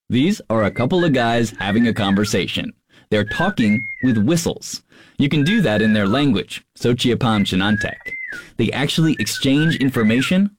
These are a couple of guys having a conversation. They're talking with whistles. You can do that in their language, Sochiapan Chinantec. They actually exchange information